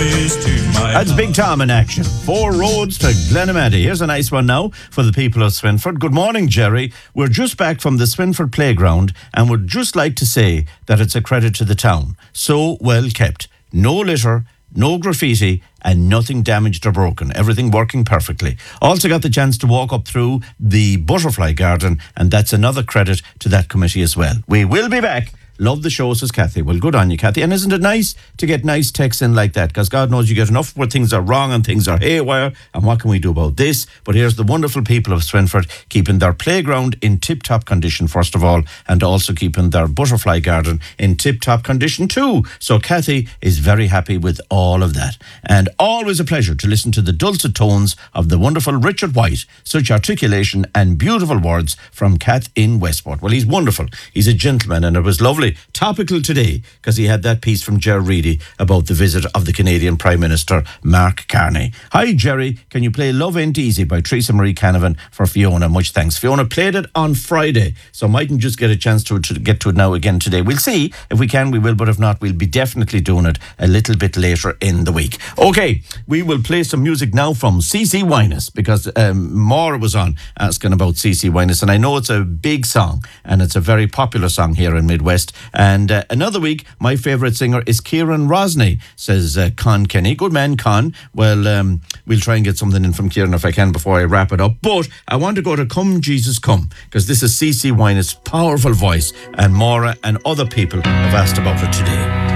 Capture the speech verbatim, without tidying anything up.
always to my That's Big Tom in action. Four roads to Glenamady. Here's a nice one now for the people of Swinford. Good morning, Jerry. We're just back from the Swinford playground and would just like to say that it's a credit to the town. So well kept. No litter, no graffiti, and nothing damaged or broken. Everything working perfectly. Also got the chance to walk up through the butterfly garden, and that's another credit to that committee as well. We will be back. Love the show, says Kathy. Well, good on you, Kathy. And isn't it nice to get nice texts in like that? Because God knows you get enough where things are wrong and things are haywire. And what can we do about this? But here's the wonderful people of Swinford keeping their playground in tip-top condition, first of all, and also keeping their butterfly garden in tip-top condition too. So Kathy is very happy with all of that. And always a pleasure to listen to the dulcet tones of the wonderful Richard White. Such articulation and beautiful words from Kath in Westport. Well, he's wonderful. He's a gentleman, and it was lovely. Topical today because he had that piece from Ger Reedy about the visit of the Canadian Prime Minister Mark Carney. Hi Jerry, can you play Love Ain't Easy by Teresa Marie Canavan for Fiona? Much thanks. Fiona played it on Friday, so mightn't just get a chance to, to get to it now again today. We'll see. If we can, we will, but if not, we'll be definitely doing it a little bit later in the week. Okay, we will play some music now from C C Winus because um, Maura was on asking about C C Winus, and I know it's a big song and it's a very popular song here in Midwest. And uh, another week, my favourite singer is Kieran Rosny, says uh, Con Kenny. Good man, Con. Well, um, we'll try and get something in from Kieran if I can before I wrap it up. But I want to go to Come Jesus Come, because this is C C Winus' powerful voice, and Maura and other people have asked about it today.